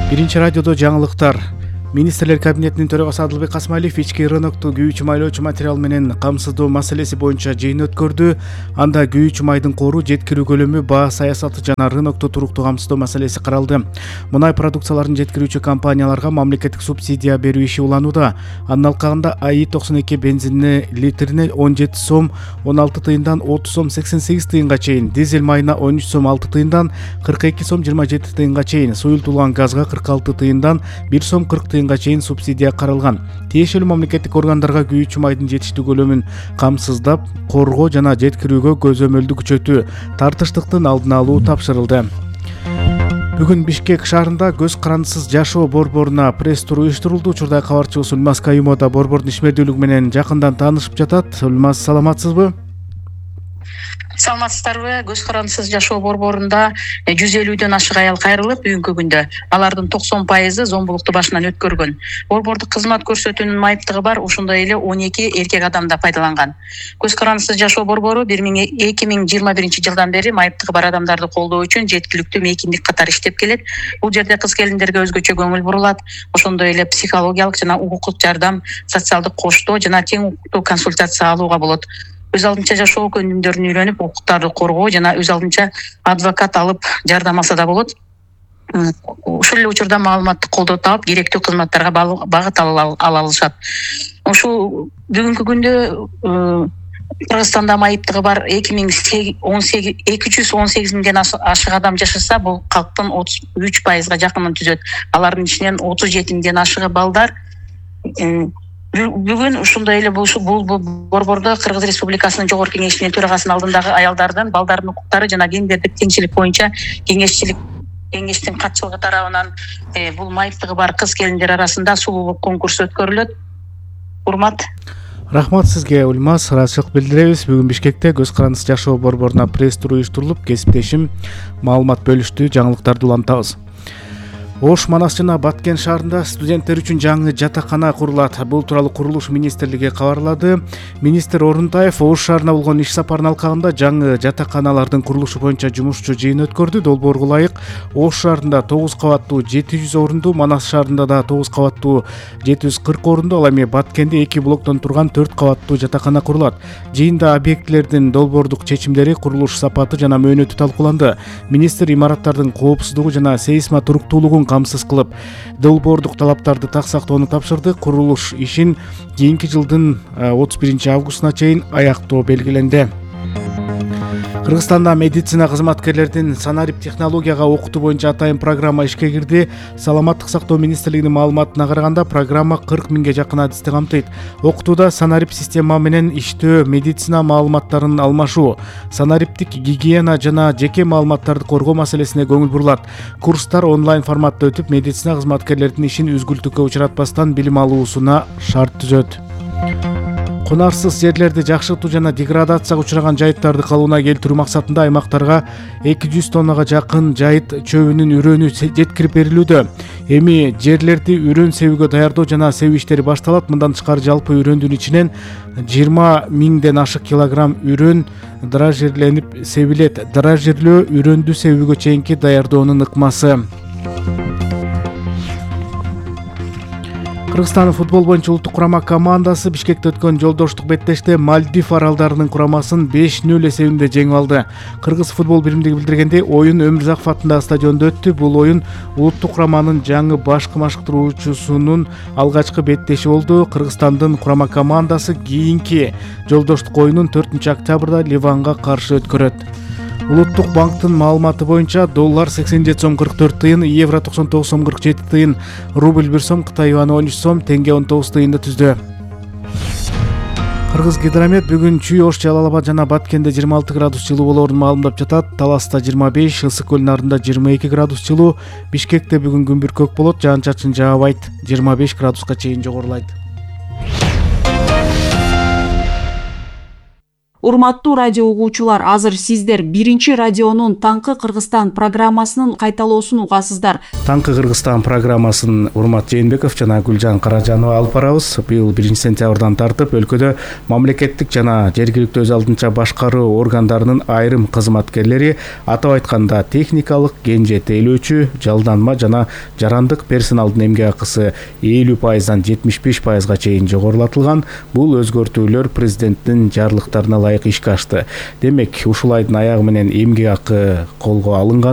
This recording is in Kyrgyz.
Биринчи радиодо жаңылыктар. Министрлер кабинетинин төрагасы Адылбек Касмалиев ички рынокту күйүүчү майлоочу материал менен камсыздоо маселеси боюнча жыйын өткөрдү. Анда күйүүчү майдын кору, жеткирүү көлөмү, баа саясаты жана рынокту туруктуу камсыздоо маселеси каралды. Мунай продукцияларын жеткирүүчү компанияларга мамлекеттик субсидия берүү иши уланууда. Анын алкагында АИ-92 бензинине литрине 17 сом 16 тыйындан 30 сом 88 тыйынга чейин, дизель майына 13 сом 6 тыйындан 42 сом 27 тыйынга чейин, суюлтулган газга 46 тыйындан 1 сом 40 тыйынга чейин субсидия каралган. Тиешелүү мамлекеттик органдарга күйүүчү майдын жетиштүү көлөмүн камсыздап, коргоо жана жеткирүүгө көзөмөлдү күчөтүү, тартыштыктын алдын алуу тапшырылды. Бүгүн Бишкек шаарында көз карандысыз жашоо борборуна пресс-тур уюштурулду. Учурда кабарчыбыз Улмаз Каюмова борбордун ишмердүүлүгү менен жакындан таанышып жатат. Улмаз, саламатсызбы? Саламатсыздарбы? Көз карандысыз жашоо борборунда 150дөн ашык аял кайрылып, бүгүнкү күндө алардын 90% зомбулукту башынан өткөргөн. Борбордук кызмат көрсөтүүнүн майыптыгы бар, ошондой эле 12 эркек адам да пайдаланган. Көз карандысыз жашоо борбору 2021 жылдан бери майыптыгы бар адамдарды колдоо үчүн жеткиликтүү мейкиндик катары иштеп келет. Бул жерде кыз келиндерге өзгөчө көңүл бурулат. Ошондой эле психологиялык жана укуктук жардам, социалдык коштоо жана тең укуктуу консультация алууга болот. Өз алдынча жашоо көндүмдөрүн үйрөнүп, укуктарды коргоо жана өз алдынча адвокат алып жардам алса да болот. Ушул эле учурда маалыматтык колдоо таап, керектүү кызматтарга багыт ала алышат. Ушул бүгүнкү күндө Кыргызстанда майыптыгы бар 218 миңден ашык адам жашаса, бул калктын 33%га жакынын түзөт. Алардын ичинен 37 миңден ашыгы балдар. Бүгүн ушундай эле бул борбордо Кыргыз Республикасынын Жогорку Кеңешинин төрагасынын алдындагы аялдардын, балдардын укуктары жана гендердик теңчилик боюнча кеңештин катчылыгы тарабынан бул майыптыгы бар кыз келиндер арасында сулуулук конкурсу өткөрүлөт. Урмат. Рахмат сизге, Улмаз. Ыраазычылык билдиребиз. Бүгүн Бишкекте көз карандысыз жашоо борборуна пресс-тур уюштурулуп, кесиптешим маалымат бөлүштү, жаңылыктарды улантабыз. Ош, Манас жана Баткен шаарында студенттер үчүн жаңы жатакана курулат. Бул тууралуу курулуш министрлиги кабарлады. Министр Орунтаев Ош шаарына болгон иш сапарынын алкагында жаңы жатаканалардын курулушу боюнча жумушчу жыйын өткөрдү. Долбоорго ылайык Ош шаарында 9 кабаттуу 700 орунду, Манас шаарында да 9 кабаттуу 740 орунду, ал эми Баткенде 2 блоктон турган 4 кабаттуу жатакана курулат. Жыйында объектилердин долбоордук чечимдери, курулуш сапаты жана мөөнөтү талкууланды. Министр имараттардын коопсуздугу жана сейсма туруктуулугун камсыз кылып, долбоордук талаптарды так сактоону тапшырды. Курулуш ишин кийинки жылдын 31 августуна чейин аяктоо белгиленди. Кыргызстанда медицина кызматкерлердин санарип технологияга окутуу боюнча атайын программа ишке кирди. Саламаттык сактоо министрлигинин маалыматына караганда, программа 40 миңге жакын адисти камтыйт. Окутууда санарип система менен иштөө, медицина маалыматтарын алмашуу, санариптик гигиена жана жеке маалыматтарды коргоо маселесине көңүл бурулат. Курстар онлайн форматта өтүп, медицина кызматкерлердин ишин үзгүлтүккө учуратпастан билим алуусуна шарт түзөт. Кунарсыз жерлерди жакшыртуу жана деградацияга учураган жайыттарды калыбына келтирүү максатында аймактарга 200 тоннага жакын жайыт чөбүнүн үрөнү жеткирип берилүүдө. Эми жерлерди үрөн себүүгө даярдоо жана себүү иштери башталат. Мындан тышкары жалпы үрөндүн ичинен 20 миңден ашык килограмм үрөн дрожжерленип себилет. Дрожжерлөө үрөндү себүүгө чейинки даярдоонун ыкмасы. Кыргызстан футбол боюнча улуттук курама командасы Бишкекте өткөн жолдоштук беттеште Мальдив аралдарынын курамасын 5-0 эсебинде жеңип алды. Кыргыз футбол биримдиги билдиргендей, оюн Өмүрзаков атындагы стадиондо өттү. Бул оюн улуттук кураманын жаңы башкы машыктыруучусунун алгачкы беттеши болду. Кыргызстандын курама командасы кийинки жолдоштук оюнун 4-октябрда Ливанга каршы өткөрөт. Улуттук банктын маалыматы боюнча доллар 87 сом 44 тыйын, евро 99 сом 47 тыйын, рубль 1 сом, Кытай юаны 13 сом, тенге 19 тыйынды түздү. Кыргыз гидромет бүгүн Чүй, Ош, Жалал Абад жана Баткенде 26 градус жылуу болоорун маалымдап жатат. Таласта 25, Ысык көл нарында 22 градус жылуу. Бишкекте бүгүн күн бүркөк болот, жаан-чачын жаабайт, 25 градуска чейин жогорулайт. Урматтуу радио угуучулар, азыр сиздер биринчи радионун Таңкы Кыргызстан программасынын кайталоосун угасыздар. Таңкы Кыргызстан программасын Урмат Жээнбеков жана Гүлжан Каражанова алып барабыз. Быйыл 1 сентябрдан тартып өлкөдө мамлекеттик жана жергиликтүү өз алдынча башкаруу органдарынын айрым кызматкерлери, атап айтканда техникалык кенже тейлөөчү, жалданма жана жарандык персоналдын эмгек акысы 50%-дан 75%-га чейин жогорулатылган. Бул өзгөртүүлөр президенттин жарлыктарына ылайык ишке ашты. Демек, ушул айдын аягы менен эмгек акы колго алынган.